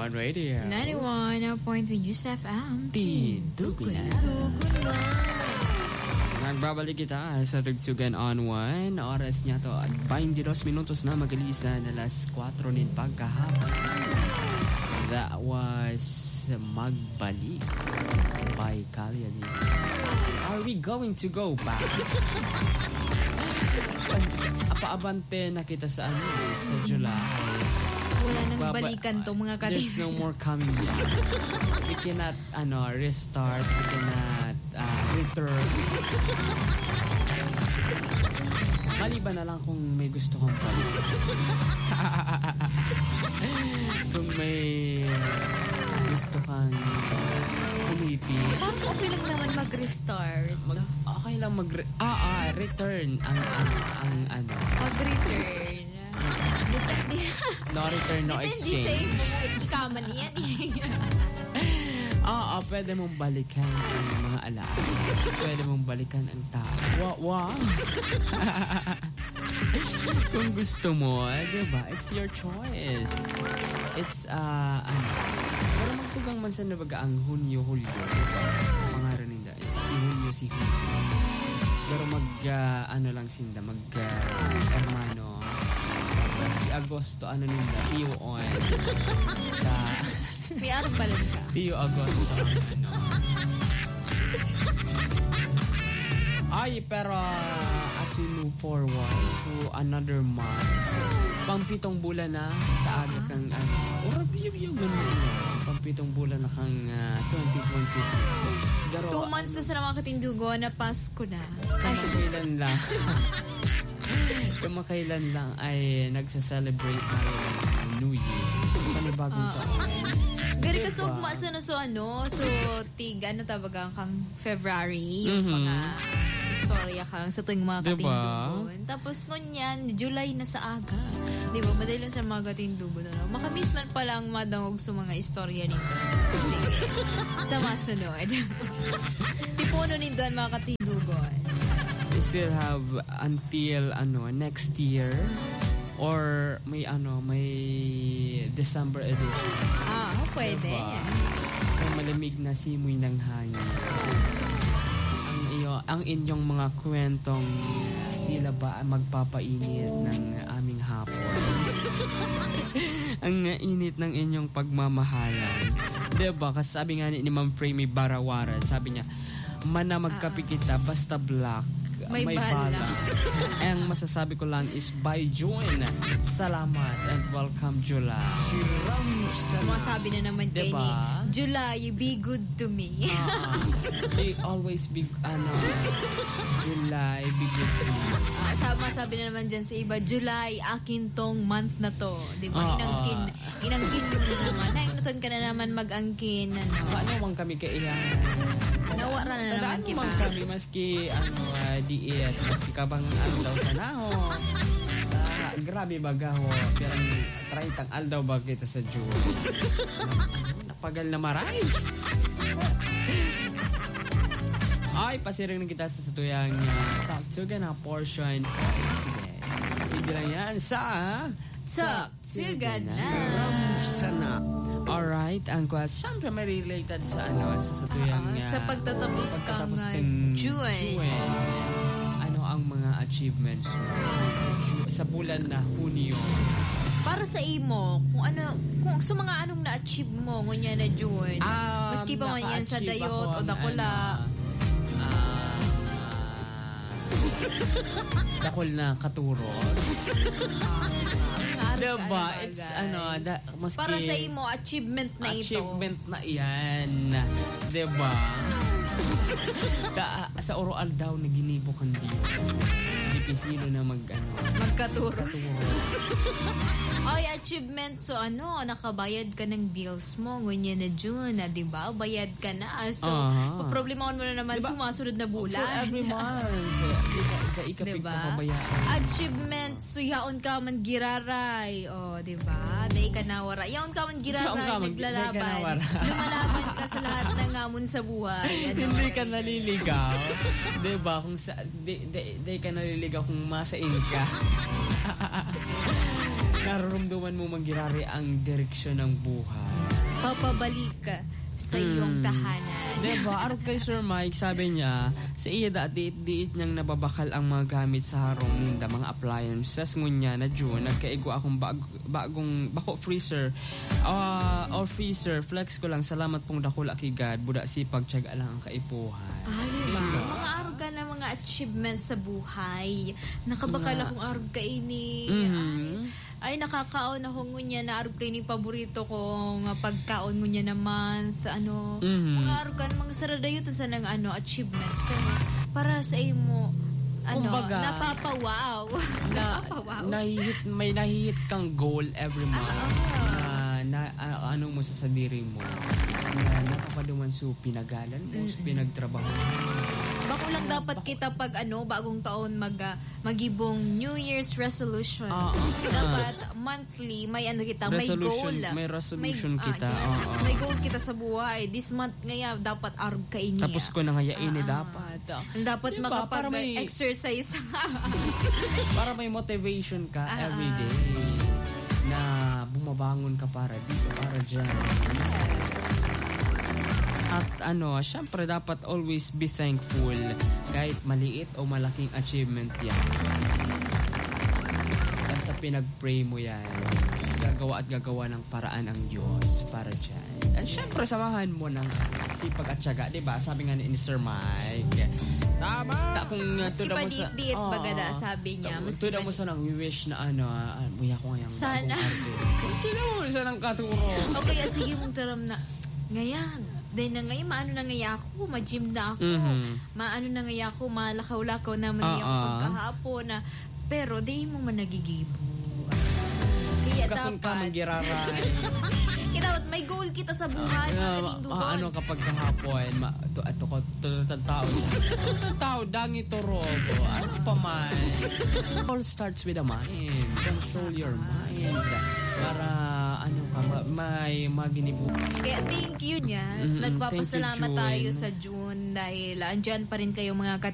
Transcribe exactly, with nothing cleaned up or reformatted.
one Radio. ninety-one point three News F M. Tindugan. Nagbabalik kita sa Tugtugan on one. Oras niya to at twenty-two minutos na magalisan alas four nin pagkahapon. That was Magbalik by Kalyani. Are we going to go back? Apa-abante na kita sa ano sa July. Wala nang Baba, balikan to mga katin. There's no more coming back. We cannot ano restart. We cannot uh, return. Maliban na lang kung may gusto kong palit. Kung may gusto kang ulitin. Parang okay lang naman mag-restart. Mag, okay lang mag ah, ah, return ang ang, ang ano. Mag-return. Depende. No return, no exchange. Depende sa'yo. Ikaman yan eh. Oo, pwede mong balikan ang mga alaala. Pwede mong balikan ang tao. Wow, wow. Kung gusto mo, diba? It's your choice. It's, uh, ano, pero magtugang man sa nabaga ang Hunyo, Hulyo. Diba? Sa pangaran nila. Si Hunyo, si Hulyo. Pero mag, uh, ano lang sinda, mag, uh, hermano. Si Agosto, ano nila, Tio on. Sa... May araw pala ka. Tio Agosto, ano. Ay, pero as we move forward to another month, pampitong bulan na sa aga kang, ano, or yung yung ganun na, pampitong bulan na kang uh, twenty twenty-six. Garo, Two months na sa mga katindugo na Pasko na. Kamakailan lang. Kamakailan lang ay nagsa-celebrate tayo ng New Year. Panibagong uh, taon. Gari ka so, masa na so ano, so tiga na tabagang kang February, yung mm-hmm. mga istorya kang sa tuwing mga diba? katindugon. Tapos ngunyan, July na sa aga. Di ba? Madali lang sa mga katindugon. No? Makamiss man palang madangog sa mga istorya nito. Sige. Sa masunod. Tipuno nito ang mga katindugon. We still have until ano next year or may ano may December edition. Ah, pwede. Diba? So malamig na simoy ng hangin. Ang iyo, ang inyong mga kwentong tila ba magpapainit ng aming hapon. Ang init ng inyong pagmamahalan. Diba? Kasi sabi nga ni Ma'am Framey Barawara, sabi niya, mana magkape kita basta black. May, may bala. bala. Ang masasabi ko lang is by June. Salamat and welcome July. Si Ram Masabi na naman diba? Kay ni July, you be good to me. uh, they always be ano July, be good to me. Uh, masabi na naman dyan sa iba, July, akin tong month na to. Di ba? Uh, inangkin. Inangkin mo na naman. Naingutan ka na naman mag-angkin. Ano? Paano man kami kailangan? Nawara na naman kita. Man kami maski ano uh, diet, maski kabang aldaw sa naho. Uh, grabe bagaho. Pero traitang aldaw ba kita sa June. Napagal na maray. Ay, pasiring na kita sa satuyang uh, Tugtugan na portion today. Sige lang yan sa Tugtugan na. Sana. Alright, ang question, siyempre may related sa ano, sa satuyang... Uh, sa pagtatapos, pagtatapos kang June. June. Ano ang mga achievements mo sa, sa bulan na Hunyo? Para sa imo, kung ano, kung sa mga anong na-achieve mo ngunya na June, um, maski pa man yan sa dayot o dakula. Ano, uh, dakol na katurod. Diba? It's ano, da, maski, para sa imo, achievement na achievement ito. Achievement na iyan. Diba? da, sa oral daw na ginibo kang Diyos. Dipisino na mag, ano, magkaturo. Magkaturo. Ay, achievement. So, ano, nakabayad ka ng bills mo. Ngunyan na June, na, diba? Bayad ka na. So, uh-huh. Problemaon mo na naman diba? Sumasunod na bulan. For every month. Ikapig diba? ka pabayaan. Achievement. So, yaon ka man giraray. O, oh, diba? Day ka nawara. Yaon ka man giraray. Ka man, naglalaban. Lumalaban ka sa lahat ng ngamon sa buhay. Ano, hindi ka naliligaw. Diba? Kung sa, di, di, di ka naliligaw kung masain ka. Nararamdaman mo manggirari ang direksyon ng buhay. Papabalik ka sa iyong Mm. tahanan. Diba? Araw kay Sir Mike, sabi niya, sa iya da diit-diit niyang nababakal ang mga gamit sa harong ninda, mga appliances. Ngunya na June, nagkaigo akong bag, bagong bako freezer uh, or freezer. Flex ko lang, salamat pong dakula kay God. Buda sipag, tiyaga lang ang kaipuhan. Ah, diba? Mga arog ka na mga achievements sa buhay. Nakabakal Nga. akong arog ka ini. Mhm. Ay, nakakaon ako ngunya na arog ka ini paborito ko nga pagkaon ngunya na month. Ano, Mhm. mga arog ka, mga saradayo to sa nang ano, achievements. Pero para sa imo, ano, Kumbaga, napapawaw. na, napapawaw. nahihit, may nahihit kang goal every month. Ah, na, na ah, ano mo sa sadiri mo na napapaduman so pinagalan mo, so pinagtrabaho mo. Bako lang dapat kita pag ano, bagong taon mag, ah, magibong New Year's resolutions. Ah, ah. Dapat monthly, may ano kita, may Resolution, goal. may resolution ah, kita. yes. Ah, ah. May goal kita sa buhay. This month ngaya, dapat arog ka ini. Tapos ko na ngayain eh, Ah, ah. dapat. ah. Dapat Diba? Para may- makapag-exercise. Para may motivation ka Ah, every ah. day na bumabangon ka para dito, para dyan. At ano, syempre dapat always be thankful kahit maliit o malaking achievement yan. Basta pinag-pray mo yan, gagawa at gagawa ng paraan ang Diyos para dyan. And syempre samahan mo ng sipag at tiyaga, diba? Sabi nga ni Sir Mike, tama! Ta, kung uh, Maski tuda pa mo sa... diit-diit Oo. bagada, sabi niya. Ta- Maski Tuda pa mo sa nang wish na ano, ah, buya ko ngayong Sana. Tuda mo sa nang katuro. O kaya sige mong taram na, ngayon, dahil na ngayon, maano na ngaya ako, ma-gym na ako, Mhm. maano na ngaya ako, malakaw-lakaw naman niya ako Ah, ah. pagkahapon na, pero dahil mo man nagigibo. Kaya Kapag ka dapat, magyararay. kaya dapat may goal kita sa buhay, mga Ah, katindugon. ah, ano kapag kahapon, ma, to, ato ko, to, to, tao, to, tao, dangi to robo, ano pa man. It all starts with the mind. Control your mind. Para, ano ka, ma- may maginibo. Kaya thank you, Nyas. Mhm, Nagpapasalamat thank you, tayo June. sa June dahil andyan pa rin kayo mga